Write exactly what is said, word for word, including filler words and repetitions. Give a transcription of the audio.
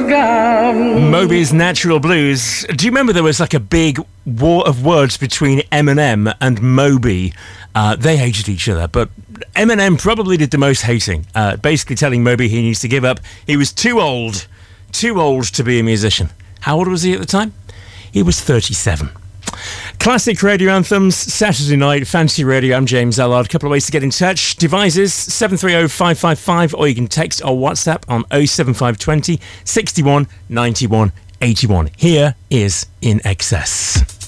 Moby's Natural Blues. Do you remember there was like a big war of words between Eminem and Moby? Uh, they hated each other, but Eminem probably did the most hating, uh, basically telling Moby he needs to give up. He was too old, too old to be a musician. How old was he at the time? He was thirty-seven. Classic radio anthems, Saturday night, Fantasy Radio. I'm James Allard. A couple of ways to get in touch. Devices, seven three zero five five five, or you can text or WhatsApp on oh seven five two zero, six one, nine one, eight one. Here is In Excess.